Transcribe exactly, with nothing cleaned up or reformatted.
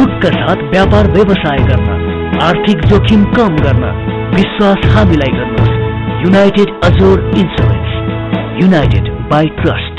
छुटका साथ व्यापार व्यवसाय गर्न, आर्थिक जोखिम कम गर्न विश्वास हामीलाई गर्नुहोस्। United Azor insurance, United by trust.